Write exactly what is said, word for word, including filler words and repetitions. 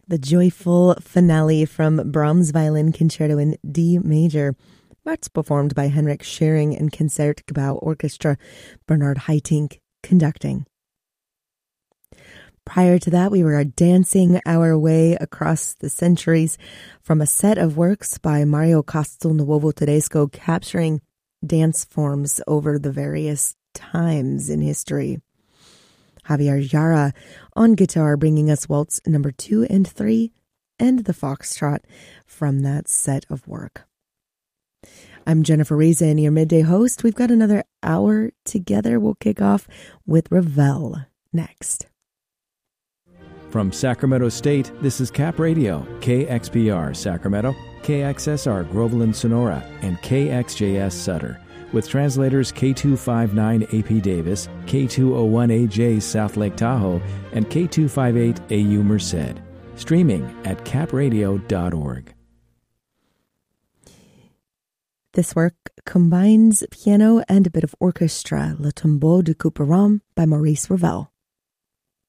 The joyful finale from Brahms' Violin Concerto in D major. That's performed by Henrik Schering and Concertgebouw Orchestra, Bernard Haitink conducting. Prior to that, we were dancing our way across the centuries from a set of works by Mario Castelnuovo Tedesco capturing dance forms over the various times in history. Javier Jara on guitar bringing us waltz number two and three and the foxtrot from that set of work. I'm Jennifer Reza and your midday host. We've got another hour together. We'll kick off with Ravel next. From Sacramento State, this is Cap Radio, K X P R Sacramento, K X S R Groveland Sonora, and K X J S Sutter, with translators K two fifty-nine A P Davis, K two oh one A J South Lake Tahoe, and K two fifty-eight A U Merced. Streaming at cap radio dot org. This work combines piano and a bit of orchestra, Le Tombeau de Couperin by Maurice Ravel.